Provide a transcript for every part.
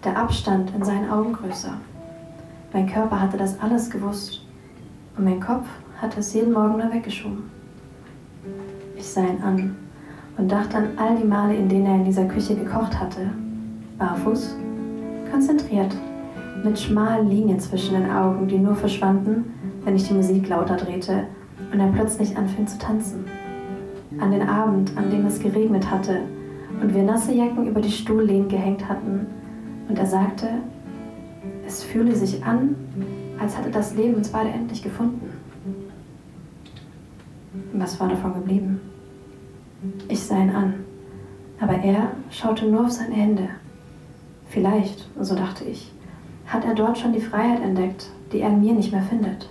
der Abstand in seinen Augen größer. Mein Körper hatte das alles gewusst und mein Kopf hatte es jeden Morgen nur weggeschoben. Ich sah ihn an und dachte an all die Male, in denen er in dieser Küche gekocht hatte. Barfuß, konzentriert, mit schmalen Linien zwischen den Augen, die nur verschwanden, wenn ich die Musik lauter drehte und er plötzlich anfing zu tanzen. An den Abend, an dem es geregnet hatte und wir nasse Jacken über die Stuhllehnen gehängt hatten und er sagte, es fühle sich an, als hatte das Leben uns beide endlich gefunden. Was war davon geblieben? Ich sah ihn an, aber er schaute nur auf seine Hände. Vielleicht, so dachte ich, hat er dort schon die Freiheit entdeckt, die er in mir nicht mehr findet.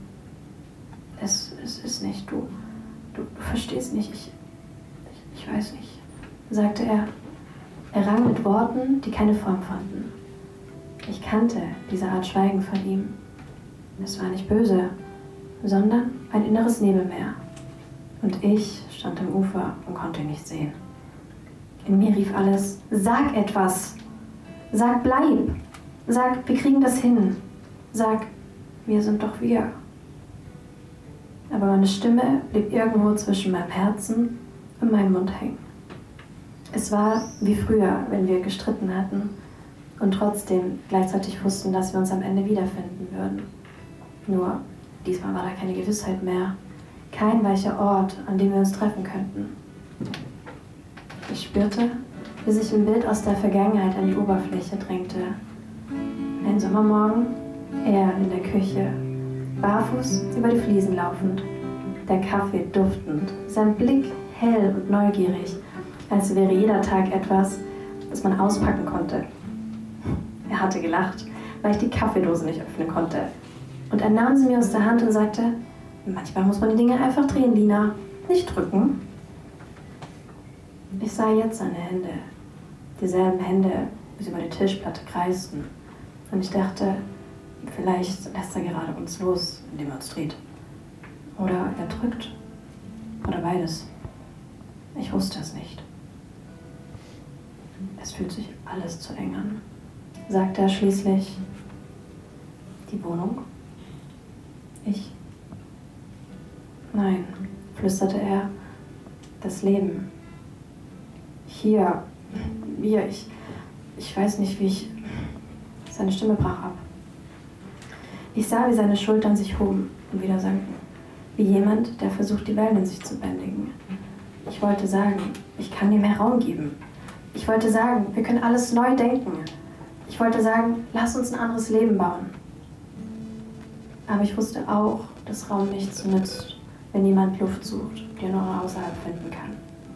Es ist nicht, du verstehst nicht, ich weiß nicht, sagte er. Er rang mit Worten, die keine Form fanden. Ich kannte diese Art Schweigen von ihm. Es war nicht böse, sondern ein inneres Nebelmeer. Und ich stand am Ufer und konnte ihn nicht sehen. In mir rief alles, sag etwas, sag bleib, sag wir kriegen das hin, sag wir sind doch wir. Aber meine Stimme blieb irgendwo zwischen meinem Herzen und meinem Mund hängen. Es war wie früher, wenn wir gestritten hatten und trotzdem gleichzeitig wussten, dass wir uns am Ende wiederfinden würden. Nur diesmal war da keine Gewissheit mehr, kein weicher Ort, an dem wir uns treffen könnten. Ich spürte, wie sich ein Bild aus der Vergangenheit an die Oberfläche drängte. Ein Sommermorgen, er in der Küche, barfuß über die Fliesen laufend, der Kaffee duftend, sein Blick hell und neugierig, als wäre jeder Tag etwas, das man auspacken konnte. Er hatte gelacht, weil ich die Kaffeedose nicht öffnen konnte. Und er nahm sie mir aus der Hand und sagte, manchmal muss man die Dinge einfach drehen, Lina, nicht drücken. Ich sah jetzt seine Hände, dieselben Hände, wie sie über die Tischplatte kreisten. Und ich dachte, vielleicht lässt er gerade uns los, indem er uns dreht. Oder er drückt. Oder beides. Ich wusste es nicht. Es fühlt sich alles zu eng an, sagte er schließlich. Die Wohnung? Ich? Nein, flüsterte er. Das Leben. Hier, ich weiß nicht, wie ich... Seine Stimme brach ab. Ich sah, wie seine Schultern sich hoben und wieder sanken. Wie jemand, der versucht, die Wellen in sich zu bändigen. Ich wollte sagen, ich kann dir mehr Raum geben. Ich wollte sagen, wir können alles neu denken. Ich wollte sagen, lass uns ein anderes Leben bauen. Aber ich wusste auch, dass Raum nichts nützt, wenn jemand Luft sucht, die er nur außerhalb finden kann.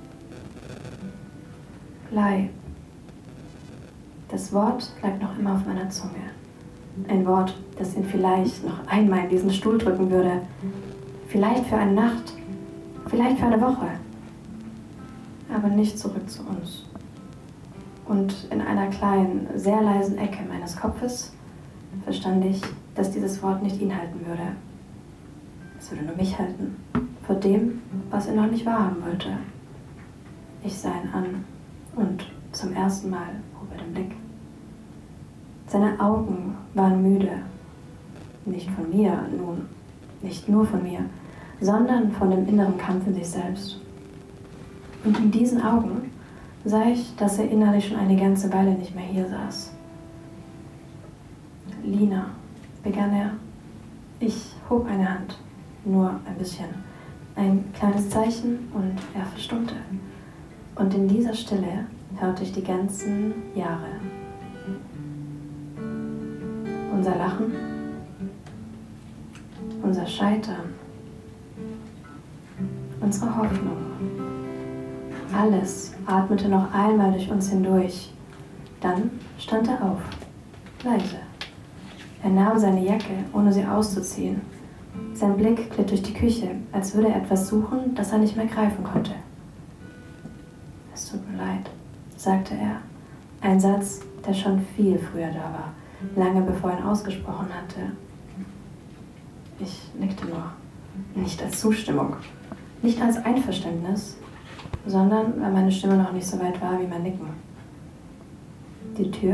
Bleib. Das Wort lag noch immer auf meiner Zunge. Ein Wort, das ihn vielleicht noch einmal in diesen Stuhl drücken würde. Vielleicht für eine Nacht, vielleicht für eine Woche. Aber nicht zurück zu uns. Und in einer kleinen, sehr leisen Ecke meines Kopfes verstand ich, dass dieses Wort nicht ihn halten würde. Es würde nur mich halten, vor dem, was er noch nicht wahrhaben wollte. Ich sah ihn an und zum ersten Mal hob er den Blick. Seine Augen waren müde. Nicht von mir, nun, nicht nur von mir, sondern von dem inneren Kampf in sich selbst. Und in diesen Augen sah ich, dass er innerlich schon eine ganze Weile nicht mehr hier saß. Lina, begann er. Ich hob eine Hand, nur ein bisschen. Ein kleines Zeichen und er verstummte. Und in dieser Stille hörte ich die ganzen Jahre. Unser Lachen, unser Scheitern, unsere Hoffnung. Alles atmete noch einmal durch uns hindurch. Dann stand er auf, leise. Er nahm seine Jacke, ohne sie auszuziehen. Sein Blick glitt durch die Küche, als würde er etwas suchen, das er nicht mehr greifen konnte. Es tut mir leid, sagte er. Ein Satz, der schon viel früher da war, lange bevor er ihn ausgesprochen hatte. Ich nickte nur, nicht als Zustimmung, nicht als Einverständnis, sondern weil meine Stimme noch nicht so weit war wie mein Nicken. Die Tür